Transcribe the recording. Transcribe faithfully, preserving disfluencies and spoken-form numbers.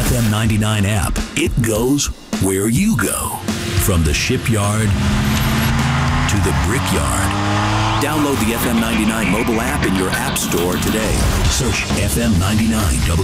F M ninety-nine app. It goes where you go. From the shipyard to the brickyard. Download the F M ninety-nine mobile app in your app store today. Search F M ninety-nine W.